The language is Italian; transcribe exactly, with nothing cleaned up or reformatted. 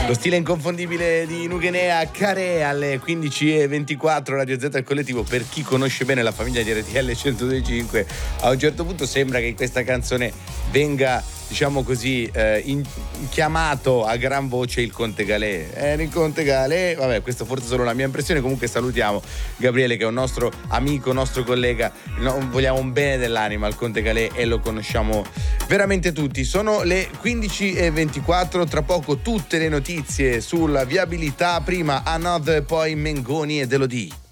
Lo stile inconfondibile di Nugenea Care alle quindici e ventiquattro, Radio Z al collettivo. Per chi conosce bene la famiglia di R T L centodue e cinque, a un certo punto sembra che questa canzone venga, diciamo così, eh, in, chiamato a gran voce il Conte Galè. Eh, il Conte Galè, vabbè, questo forse è solo la mia impressione. Comunque salutiamo Gabriele, che è un nostro amico, nostro collega, no, vogliamo un bene dell'anima al Conte Galè e lo conosciamo veramente tutti. Sono le quindici e ventiquattro, tra poco tutte le notizie sulla viabilità, prima Another, poi Mengoni ed Elodie.